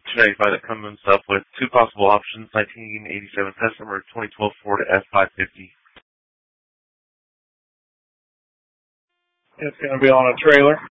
295 that comes up with two possible options, 1987 Custom or 2012 Ford F550. It's going to be on a trailer.